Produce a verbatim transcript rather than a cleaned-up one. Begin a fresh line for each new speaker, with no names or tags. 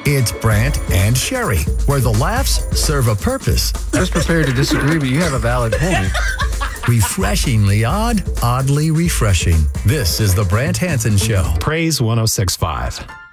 It's Brant and Sherry, where the laughs serve a purpose.
Just prepared to disagree, but you have a valid point.
Refreshingly odd, oddly refreshing. This is the Brant Hansen Show.
Praise one oh six point five.